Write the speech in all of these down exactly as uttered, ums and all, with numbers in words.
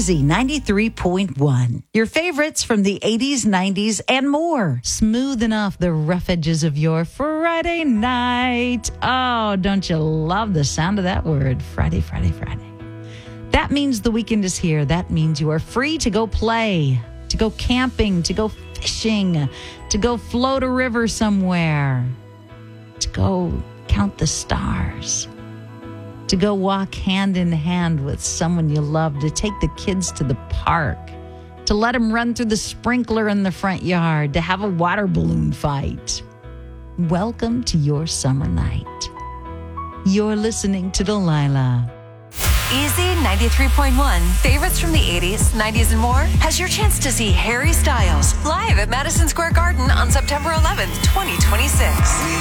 Easy ninety-three point one. Your favorites from the eighties, nineties, and more. Smoothing off the rough edges of your Friday night. Oh, don't you love the sound of that word? Friday, Friday, Friday. That means the weekend is here. That means you are free to go play, to go camping, to go fishing, to go float a river somewhere, to go count the stars, to go walk hand in hand with someone you love, to take the kids to the park, to let them run through the sprinkler in the front yard, to have a water balloon fight. Welcome to your summer night. You're listening to Delilah. Easy ninety-three point one, favorites from the eighties, nineties, and more, has your chance to see Harry Styles live at Madison Square Garden on September eleventh, twenty twenty-six.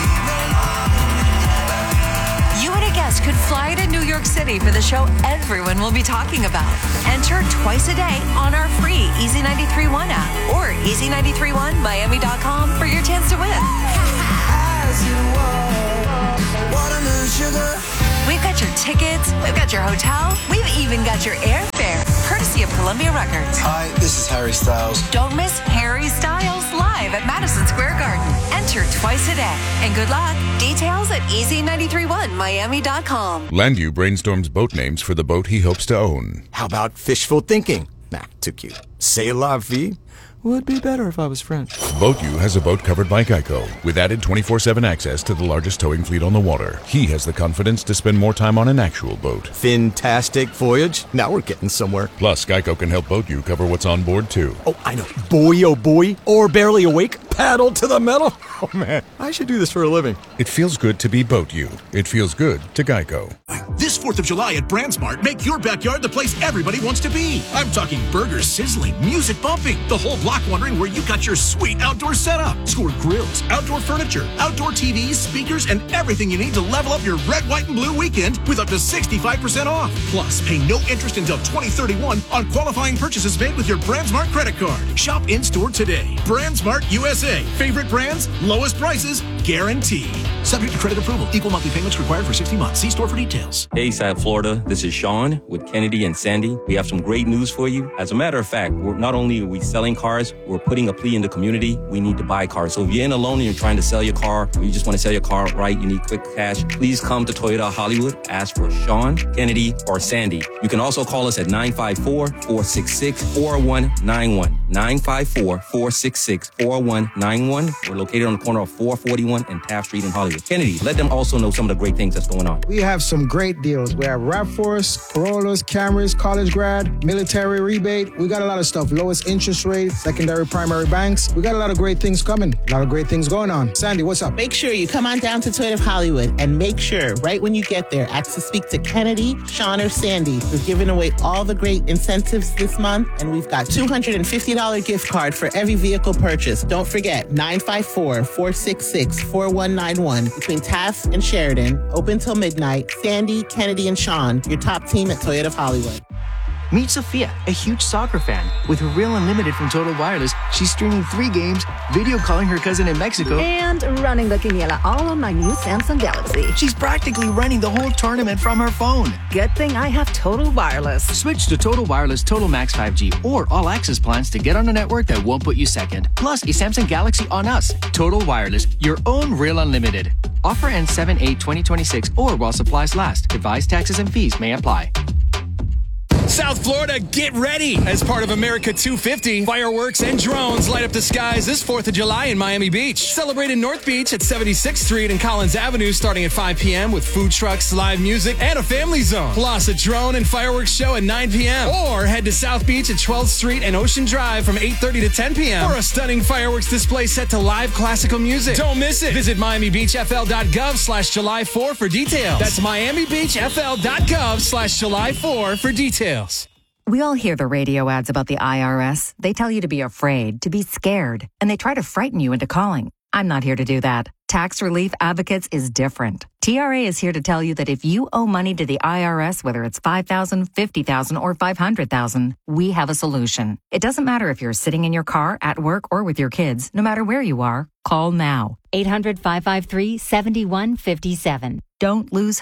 You and a guest could fly to New York City for the show everyone will be talking about. Enter twice a day on our free Easy ninety-three point one app or easy nine three one miami dot com for your chance to win. As you walk, watermelon sugar. We've got your tickets, we've got your hotel, we've even got your airfare, courtesy of Columbia Records. Hi, this is Harry Styles. Don't miss Harry Styles live at Madison Square Garden. Enter twice a day. And good luck. Details at easy nine three one miami dot com. Landu brainstorms boat names for the boat he hopes to own. How about fishful thinking? Nah, too cute. C'est la vie? Would be better if I was French. BoatU has a boat covered by Geico, with added twenty-four seven access to the largest towing fleet on the water. He has the confidence to spend more time on an actual boat. Fantastic voyage. Now we're getting somewhere. Plus, Geico can help BoatU cover what's on board, too. Oh, I know. Boy, oh boy. Or barely awake. Paddle to the metal. Oh, man. I should do this for a living. It feels good to be BoatU. It feels good to Geico. This fourth of July at BrandSmart, make your backyard the place everybody wants to be. I'm talking burgers sizzling, music bumping, the whole block wondering where you got your sweet outdoor setup. Score grills, outdoor furniture, outdoor T Vs, speakers, and everything you need to level up your red, white, and blue weekend with up to sixty-five percent off. Plus, pay no interest until twenty thirty-one on qualifying purchases made with your BrandSmart credit card. Shop in-store today. BrandSmart U S A. Favorite brands, lowest prices, guaranteed. Subject to credit approval. Equal monthly payments required for sixty months. See store for details. Hey, South Florida. This is Sean with Kennedy and Sandy. We have some great news for you. As a matter of fact, we're not only are we selling cars, we're putting a plea in the community. We need to buy cars. So if you're in a loan and you're trying to sell your car, or you just want to sell your car right, you need quick cash, please come to Toyota Hollywood. Ask for Sean, Kennedy, or Sandy. You can also call us at nine five four, four six six, four one nine one. nine five four, four six six, four one nine one. We're located on the corner of four forty-one and Taft Street in Hollywood. Kennedy, let them also know some of the great things that's going on. We have some great deals. We have RAV four, Corollas, Camrys, college grad, military rebate. We got a lot of stuff. Lowest interest rate, secondary, primary banks. We got a lot of great things coming. A lot of great things going on. Sandy, what's up? Make sure you come on down to Toyota of Hollywood and make sure right when you get there, ask to speak to Kennedy, Sean, or Sandy. We're giving away all the great incentives this month, and we've got two hundred fifty dollars gift card for every vehicle purchase. Don't forget, nine five four, four six six, four one nine one between Taft and Sheridan. Open till midnight. Sandy, Kennedy, and Sean, your top team at Toyota of Hollywood. Meet Sophia, a huge soccer fan. With her Real Unlimited from Total Wireless, she's streaming three games, video calling her cousin in Mexico, and running the quiniela all on my new Samsung Galaxy. She's practically running the whole tournament from her phone. Good thing I have Total Wireless. Switch to Total Wireless Total Max five G or All Access plans to get on a network that won't put you second. Plus, a Samsung Galaxy on us. Total Wireless, your own Real Unlimited. Offer ends seven eight twenty twenty-six or while supplies last. Device taxes and fees may apply. South Florida, get ready! As part of America two fifty, fireworks and drones light up the skies this fourth of July in Miami Beach. Celebrate in North Beach at seventy-sixth Street and Collins Avenue starting at five p.m. with food trucks, live music, and a family zone. Plus a drone and fireworks show at nine p.m. Or head to South Beach at twelfth Street and Ocean Drive from eight thirty to ten p.m. for a stunning fireworks display set to live classical music. Don't miss it! Visit miami beach f l dot gov slash July four for details. That's miami beach f l dot gov slash July four for details. We all hear the radio ads about the I R S. They tell you to be afraid, to be scared, and they try to frighten you into calling. I'm not here to do that. Tax Relief Advocates is different. T R A is here to tell you that if you owe money to the I R S, whether it's five thousand dollars, fifty thousand dollars, or five hundred thousand dollars, we have a solution. It doesn't matter if you're sitting in your car, at work, or with your kids. No matter where you are, call now. eight hundred, five five three, seven one five seven. Don't lose hope.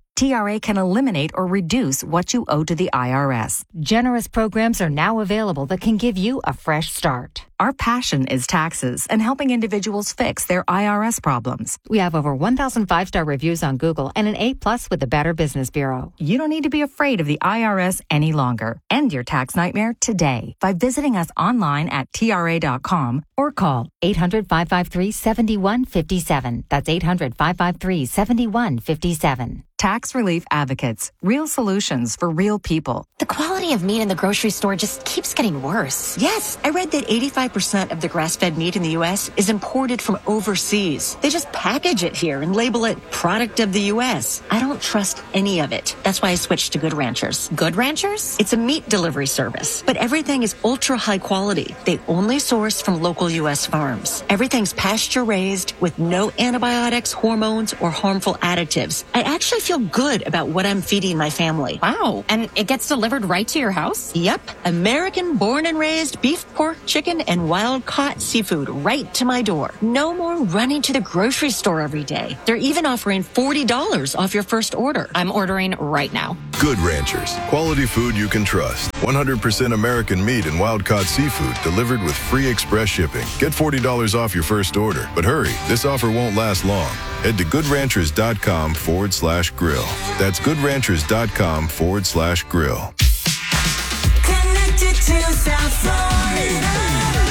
T R A can eliminate or reduce what you owe to the I R S. Generous programs are now available that can give you a fresh start. Our passion is taxes and helping individuals fix their I R S problems. We have over one thousand five-star reviews on Google and an A plus with the Better Business Bureau. You don't need to be afraid of the I R S any longer. End your tax nightmare today by visiting us online at T R A dot com or call eight hundred, five five three, seven one five seven. That's eight hundred, five five three, seven one five seven. Tax Relief Advocates. Real solutions for real people. The quality of meat in the grocery store just keeps getting worse. Yes, I read that eighty-five percent of the grass-fed meat in the U S is imported from overseas. They just package it here and label it product of the U S. I don't trust any of it. That's why I switched to Good Ranchers. Good Ranchers? It's a meat delivery service, but everything is ultra high quality. They only source from local U S farms. Everything's pasture raised with no antibiotics, hormones, or harmful additives. I actually feel good about what I'm feeding my family. Wow. And it gets delivered right to your house? Yep. American born and raised beef, pork, chicken, and wild caught seafood right to my door. No more running to the grocery store every day. They're even offering forty dollars off your first order. I'm ordering right now. Good Ranchers. Quality food you can trust. one hundred percent American meat and wild caught seafood delivered with free express shipping. Get forty dollars off your first order. But hurry, this offer won't last long. Head to goodranchers.com forward slash grill. That's goodranchers.com forward slash grill. Connected to South Florida.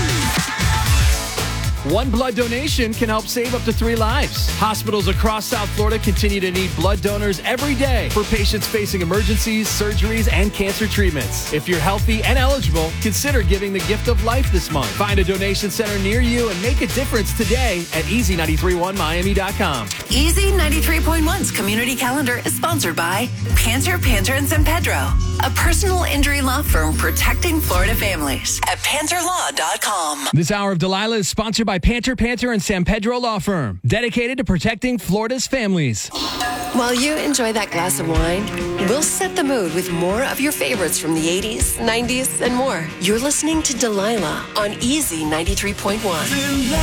One blood donation can help save up to three lives. Hospitals across South Florida continue to need blood donors every day for patients facing emergencies, surgeries, and cancer treatments. If you're healthy and eligible, consider giving the gift of life this month. Find a donation center near you and make a difference today at easy nine three one miami dot com. Easy ninety-three point one's community calendar is sponsored by Panter, Panter and San Pedro, a personal injury law firm protecting Florida families at panter law dot com. This hour of Delilah is sponsored by Panter, Panter and San Pedro Law Firm, dedicated to protecting Florida's families. While you enjoy that glass of wine, we'll set the mood with more of your favorites from the eighties, nineties, and more. You're listening to Delilah on Easy ninety-three point one.